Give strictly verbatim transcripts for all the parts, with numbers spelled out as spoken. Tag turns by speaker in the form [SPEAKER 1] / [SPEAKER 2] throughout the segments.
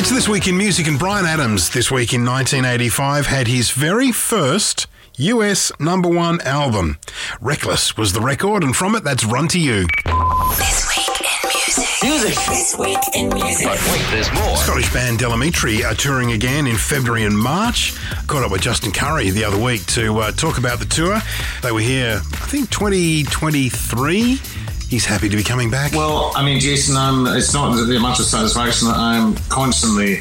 [SPEAKER 1] It's This Week in Music, and Bryan Adams this week in nineteen eighty-five had his very first U S number one album. Reckless was the record, and from it, that's Run to You.
[SPEAKER 2] This Week in Music.
[SPEAKER 3] Music.
[SPEAKER 2] This Week in Music.
[SPEAKER 3] But wait, there's more.
[SPEAKER 1] Scottish band Delamitri are touring again in February and March. I caught up with Justin Curry the other week to uh, talk about the tour. They were here, I think, twenty twenty-three. He's happy to be coming back.
[SPEAKER 4] Well, I mean, Jason, I'm, it's not the amount of satisfaction that I'm constantly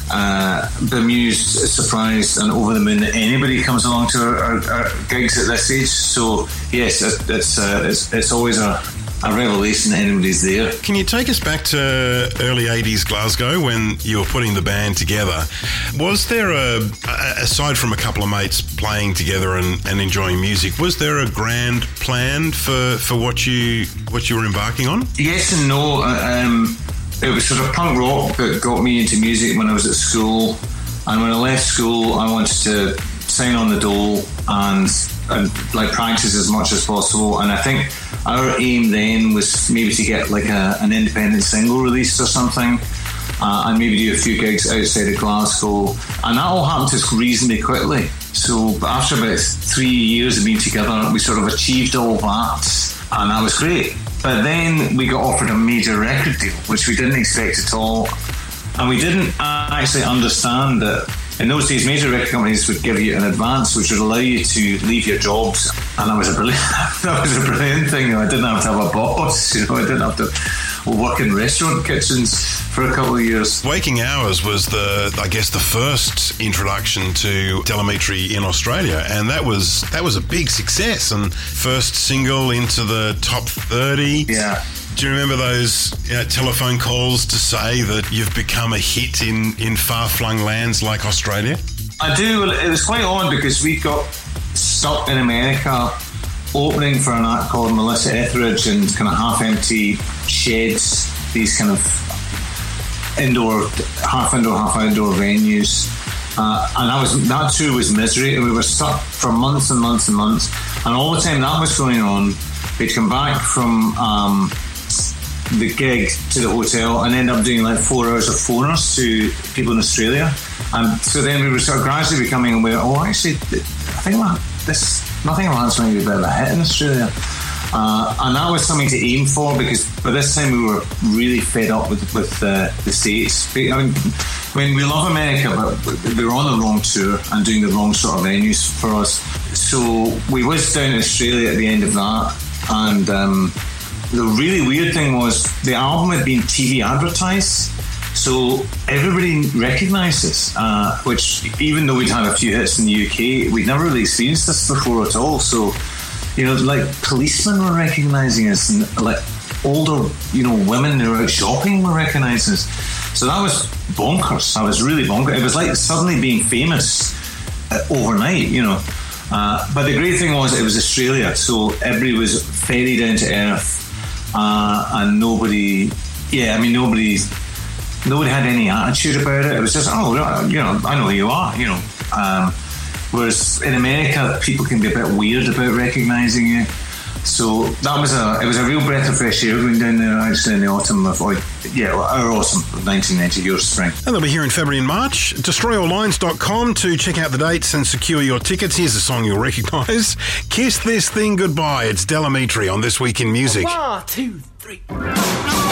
[SPEAKER 4] uh, bemused, surprised, and over the moon that anybody comes along to our, our, our gigs at this stage. So, yes, it's it's, uh, it's, it's always a, a revelation that anybody's there.
[SPEAKER 1] Can you take us back to early eighties Glasgow when you were putting the band together? Was there a, aside from a couple of mates playing together and, and enjoying music, was there a grand plan for, for what you what you were embarking on?
[SPEAKER 4] Yes and no. Um, it was sort of punk rock that got me into music when I was at school. And when I left school, I wanted to sign on the dole and, and like practice as much as possible. And I think our aim then was maybe to get like a, an independent single released or something, uh, and maybe do a few gigs outside of Glasgow. And that all happened to us reasonably quickly. So after about three years of being together, we sort of achieved all that, and that was great. But then we got offered a major record deal, which we didn't expect at all. And we didn't actually understand that in those days, major record companies would give you an advance, which would allow you to leave your jobs, and that was a brilliant, that was a brilliant thing. You know, I didn't have to have a boss. You know, I didn't have to work in restaurant kitchens for a couple of years.
[SPEAKER 1] Waking Hours was the, I guess, the first introduction to Delamitri in Australia, and that was that was a big success and first single into the top thirty.
[SPEAKER 4] Yeah.
[SPEAKER 1] Do you remember those you know, telephone calls to say that you've become a hit in, in far-flung lands like Australia?
[SPEAKER 4] I do. It was quite odd because we got stuck in America opening for an act called Melissa Etheridge in kind of half-empty sheds, these kind of indoor, half indoor, half outdoor venues. Uh, and that was that tour was misery, and we were stuck for months and months and months. And all the time that was going on, we'd come back from um, the gig to the hotel and end up doing like four hours of phoners to people in Australia. And so then we were sort of gradually becoming aware, oh, actually, I think that this, nothing like that's going to be a bit of a hit in Australia. Uh, and that was something to aim for, because by this time we were really fed up with, with uh, the States. I mean, I mean, we love America, but we were on the wrong tour and doing the wrong sort of venues for us. So we was down in Australia at the end of that, and um, the really weird thing was the album had been T V advertised, so everybody recognised us, uh, which even though we'd had a few hits in the U K, we'd never really experienced this before at all. So, you know, like policemen were recognising us, and like older, you know, women who were out shopping were recognising us. So that was bonkers. That was really bonkers. It was like suddenly being famous uh, overnight, you know. Uh, but the great thing was it was Australia, so everybody was fairly down to earth. Uh, and nobody, yeah, I mean, nobody, nobody had any attitude about it. It was just, oh, you know, I know who you are, you know. Um, whereas in America, people can be a bit weird about recognising you. So that was a, it was a real breath of fresh air going down there actually in the autumn of, or, yeah, our autumn of nineteen ninety, your spring.
[SPEAKER 1] And they'll be here in February and March. destroy all lines dot com to check out the dates and secure your tickets. Here's a song you'll recognise. Kiss This Thing Goodbye. It's Delamitri on This Week in Music.
[SPEAKER 3] One, two, three.